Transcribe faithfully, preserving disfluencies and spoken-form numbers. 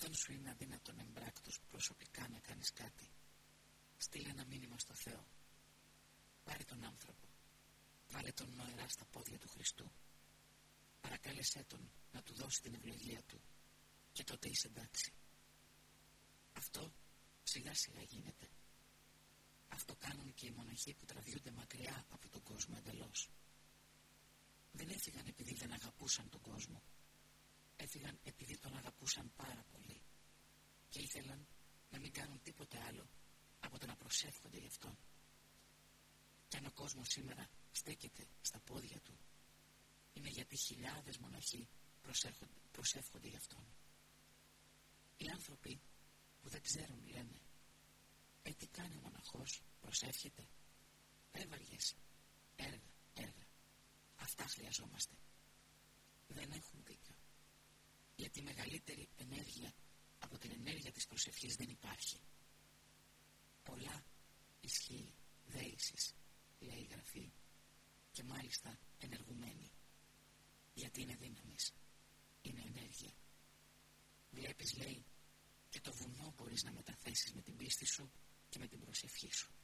Όταν σου είναι αδύνατον εμπράκτος προσωπικά να κάνεις κάτι, στείλε ένα μήνυμα στο Θεό. Πάρε τον άνθρωπο, βάλε τον νοερά στα πόδια του Χριστού. Παρακάλεσέ τον να του δώσει την ευλογία του και τότε είσαι εντάξει. Αυτό σιγά σιγά γίνεται. Αυτό κάνουν και οι μοναχοί που τραβιούνται μακριά από τον κόσμο εντελώς. Δεν έφυγαν επειδή δεν αγαπούσαν τον κόσμο. Έφυγαν επειδή τον αγαπούσαν πάρα πολύ και ήθελαν να μην κάνουν τίποτε άλλο από το να προσεύχονται γι' αυτόν. Και αν ο κόσμος σήμερα στέκεται στα πόδια του, είναι γιατί χιλιάδες μοναχοί προσεύχονται, προσεύχονται γι' αυτόν. Οι άνθρωποι που δεν ξέρουν λένε «Ε, τι κάνει ο μοναχός, προσεύχεται?» Δεν βαριέσαι. Έργα, έργα. Αυτά χρειαζόμαστε. Δεν έχουν δίκιο. Γιατί μεγαλύτερη ενέργεια από την ενέργεια της προσευχής δεν υπάρχει. Πολλά ισχύει δέησης, λέει η Γραφή, και μάλιστα ενεργουμένη. Γιατί είναι δύναμης, είναι ενέργεια. Βλέπεις, λέει, και το βουνό μπορείς να μεταθέσεις με την πίστη σου και με την προσευχή σου.